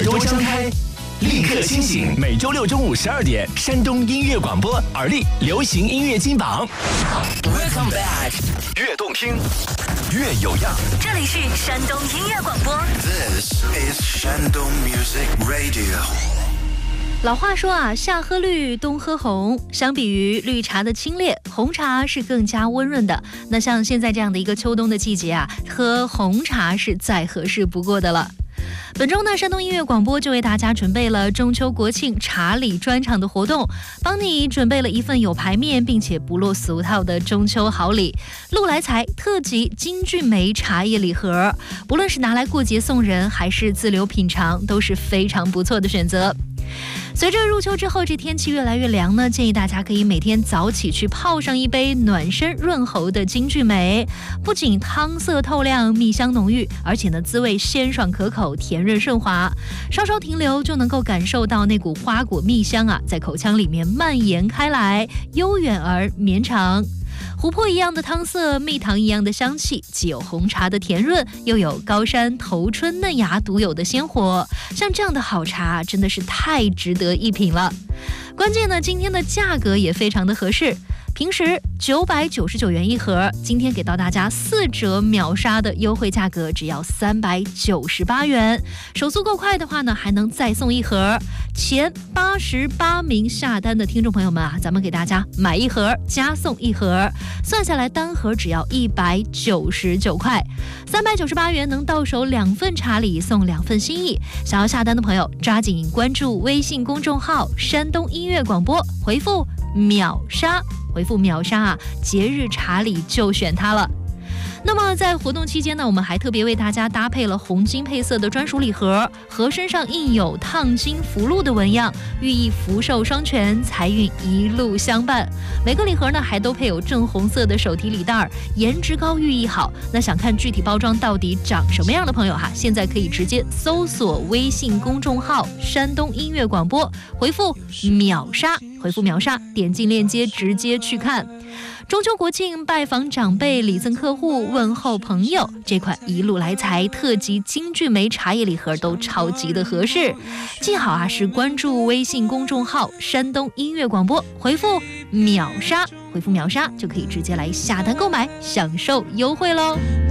朵张开，立刻清醒。每周六中午12点，山东音乐广播耳力流行音乐金榜。Welcome back， 越动听，越有样。 这里是山东音乐广播。 This is Shandong Music Radio。 老话说啊，夏喝绿，冬喝红。相比于绿茶的清冽，红茶是更加温润的。那像现在这样的一个秋冬的季节啊，喝红茶是再合适不过的了。本周呢，山东音乐广播就为大家准备了中秋国庆茶礼专场的活动，帮你准备了一份有排面并且不落俗套的中秋好礼——陆来财特级金骏眉茶叶礼盒。不论是拿来过节送人，还是自留品尝，都是非常不错的选择。随着入秋之后，这天气越来越凉呢，建议大家可以每天早起去泡上一杯暖身润喉的金骏眉，不仅汤色透亮、蜜香浓郁，而且呢滋味鲜爽可口、甜润顺滑，稍稍停留就能够感受到那股花果蜜香啊，在口腔里面蔓延开来，悠远而绵长。琥珀一样的汤色，蜜糖一样的香气，既有红茶的甜润，又有高山头春嫩芽独有的鲜活。像这样的好茶，真的是太值得一品了。关键呢，今天的价格也非常的合适。平时999元一盒，今天给到大家4折秒杀的优惠价格，只要398元。手速够快的话呢，还能再送一盒。前88名下单的听众朋友们啊，咱们给大家买一盒加送一盒，算下来单盒只要199块，398元能到手2份茶礼，送2份心意。想要下单的朋友，抓紧关注微信公众号山东音乐广播，回复秒杀，回复秒杀啊，节日茶礼就选它了。那么在活动期间呢，我们还特别为大家搭配了红金配色的专属礼盒，盒身上印有烫金福禄的纹样，寓意福寿双全，财运一路相伴。每个礼盒呢还都配有正红色的手提礼袋，颜值高寓意好。那想看具体包装到底长什么样的朋友哈，现在可以直接搜索微信公众号山东音乐广播，回复秒杀，回复秒杀，点进链接直接去看。中秋国庆拜访长辈、礼赠客户、问候朋友，这款一路来财特级金骏眉茶叶礼盒都超级的合适。记好啊，是关注微信公众号山东音乐广播，回复秒杀，回复秒杀就可以直接来下单购买，享受优惠喽。